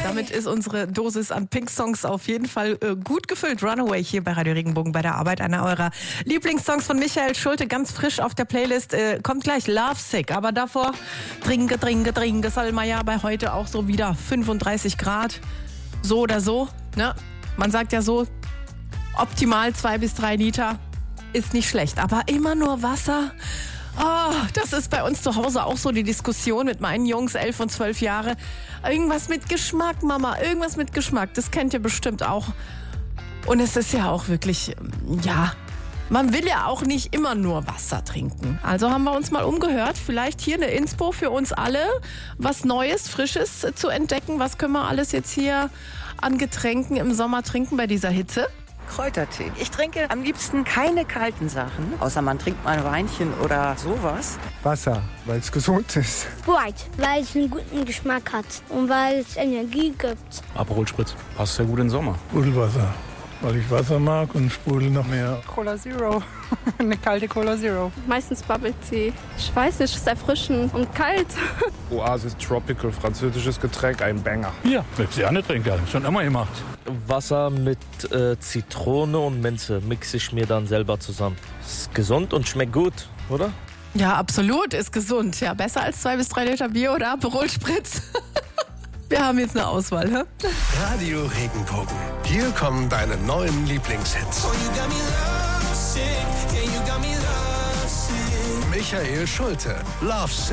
Damit ist unsere Dosis an Pink-Songs auf jeden Fall gut gefüllt. Runaway hier bei Radio Regenbogen bei der Arbeit. Einer eurer Lieblingssongs von Michael Schulte, ganz frisch auf der Playlist. Kommt gleich Lovesick, aber davor Trinke, Salmaja bei heute auch so wieder 35 Grad. So oder so, ne? Man sagt ja so, optimal 2 bis 3 Liter ist nicht schlecht, aber immer nur Wasser. Oh, das ist bei uns zu Hause auch so die Diskussion mit meinen Jungs, 11 und 12 Jahre. Irgendwas mit Geschmack, Mama, irgendwas mit Geschmack. Das kennt ihr bestimmt auch. Und es ist ja auch wirklich, ja, man will ja auch nicht immer nur Wasser trinken. Also haben wir uns mal umgehört. Vielleicht hier eine Inspo für uns alle, was Neues, Frisches zu entdecken. Was können wir alles jetzt hier an Getränken im Sommer trinken bei dieser Hitze? Kräutertee. Ich trinke am liebsten keine kalten Sachen, außer man trinkt mal ein Weinchen oder sowas. Wasser, weil es gesund ist. Sprite, weil es einen guten Geschmack hat und weil es Energie gibt. Aperol Spritz, passt sehr gut in den Sommer. Sprudelwasser, weil ich Wasser mag und Sprudel noch mehr. Cola Zero, eine kalte Cola Zero. Meistens Bubble Tea. Ich weiß nicht, es ist erfrischend und kalt. Oasis Tropical, französisches Getränk, ein Banger. Ja, willst du ja nicht trinken, schon immer gemacht. Wasser mit Zitrone und Minze mixe ich mir dann selber zusammen. Ist gesund und schmeckt gut, oder? Ja, absolut, ist gesund. Ja, besser als 2 bis 3 Liter Bier oder Aperol Spritz. Wir haben jetzt eine Auswahl, hä? Radio Regenbogen. Hier kommen deine neuen Lieblingshits. Michael Schulte, Lovesick.